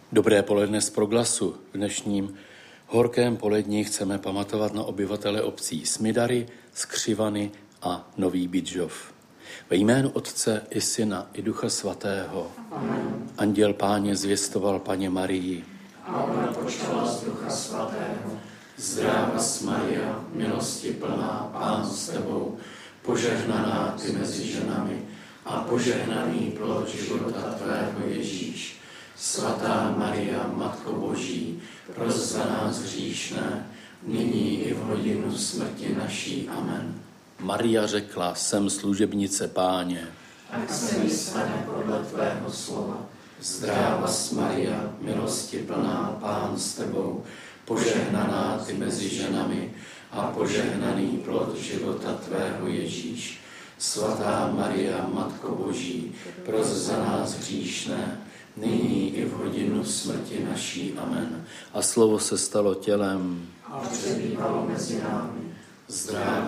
Dobré poledne z Proglasu. V dnešním horkém poledni chceme pamatovat na obyvatele obcí Smidary, Skřivany a Nový Bydžov. Ve jménu Otce i Syna i Ducha Svatého. Amen. Anděl Páně zvěstoval Paně Marii. A ona počala z Ducha Svatého. Zdráva Maria, milosti plná, Pán s tebou, požehnaná ty mezi ženami a požehnaný plod života tvého Ježíš. Svatá Maria, Matko Boží, pros za nás hříšné, nyní i v hodinu smrti naší. Amen. Maria řekla, jsem služebnice Páně. Ať se mi stane podle tvého slova. Zdráva Maria, milosti plná, Pán s tebou, požehnaná ty mezi ženami a požehnaný plod života tvého Ježíš. Svatá Maria, Matko Boží, pros za nás hříšné, nyní i v hodinu smrti naší. Amen. A slovo se stalo tělem A přebývalo mezi námi. Zdráva